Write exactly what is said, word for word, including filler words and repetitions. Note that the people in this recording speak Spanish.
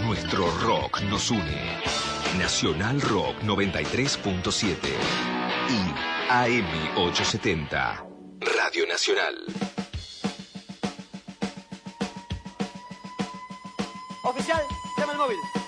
Nuestro rock nos une. Nacional Rock noventa y tres punto siete y A M ochocientos setenta. Radio Nacional. Oficial, llama el móvil.